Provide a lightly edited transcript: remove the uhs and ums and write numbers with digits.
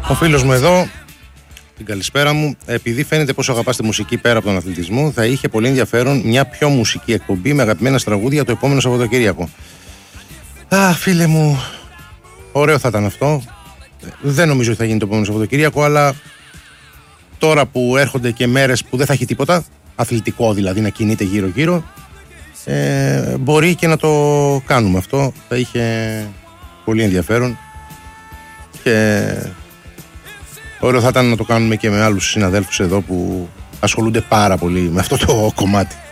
Ο φίλος μου εδώ, την καλησπέρα μου, επειδή φαίνεται πόσο αγαπάς τη μουσική πέρα από τον αθλητισμό, θα είχε πολύ ενδιαφέρον μια πιο μουσική εκπομπή με αγαπημένα τραγούδια το επόμενο Σαββατοκύριακο. Φίλε μου, ωραίο θα ήταν αυτό. Δεν νομίζω ότι θα γίνει το επόμενο Σαββατοκύριακο, αλλά τώρα που έρχονται και μέρες που δεν θα έχει τίποτα, αθλητικό δηλαδή, να κινείται γύρω-γύρω, μπορεί και να το κάνουμε αυτό. Θα είχε πολύ ενδιαφέρον και ωραίο θα ήταν να το κάνουμε και με άλλους συναδέλφους εδώ που ασχολούνται πάρα πολύ με αυτό το κομμάτι.